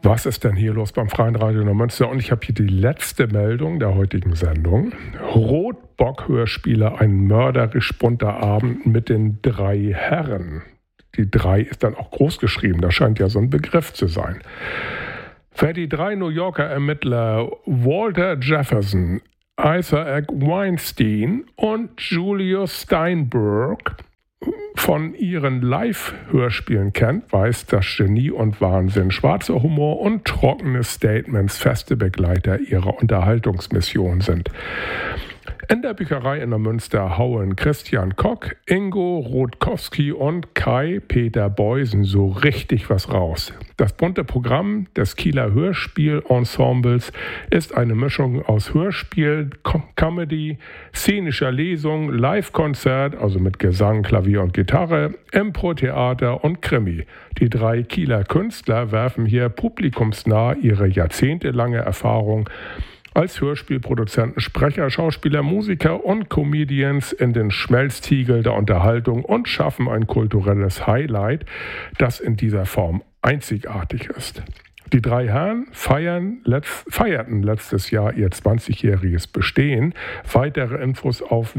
Was ist denn hier los beim Freien Radio Neumünster? Und ich habe hier die letzte Meldung der heutigen Sendung. Rotbock-Hörspiele, ein mörderisch bunter Abend mit den 3 Herren. Die 3 ist dann auch groß geschrieben, das scheint ja so ein Begriff zu sein. Wer die 3 New Yorker Ermittler Walter Jefferson, Isaac Weinstein und Julius Steinberg von ihren Live-Hörspielen kennt, weiß, dass Genie und Wahnsinn, schwarzer Humor und trockene Statements feste Begleiter ihrer Unterhaltungsmission sind. In der Bücherei in Neumünster hauen Christian Kock, Ingo Rutkowski und Kai-Peter Beusen so richtig was raus. Das bunte Programm des Kieler Hörspielensembles ist eine Mischung aus Hörspiel, Comedy, szenischer Lesung, Live-Konzert, also mit Gesang, Klavier und Gitarre, Impro-Theater und Krimi. Die 3 Kieler Künstler werfen hier publikumsnah ihre jahrzehntelange Erfahrung als Hörspielproduzenten, Sprecher, Schauspieler, Musiker und Comedians in den Schmelztiegel der Unterhaltung und schaffen ein kulturelles Highlight, das in dieser Form einzigartig ist. Die 3 Herren feierten letztes Jahr ihr 20-jähriges Bestehen. Weitere Infos auf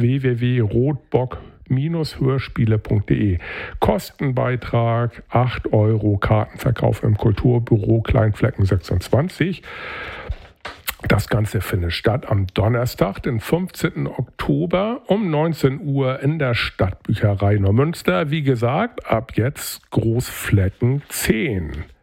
www.rotbock-hörspiele.de. Kostenbeitrag 8 €, Kartenverkauf im Kulturbüro Kleinflecken 26. Das Ganze findet statt am Donnerstag, den 15. Oktober um 19 Uhr in der Stadtbücherei Neumünster. Wie gesagt, ab jetzt Großflecken 10.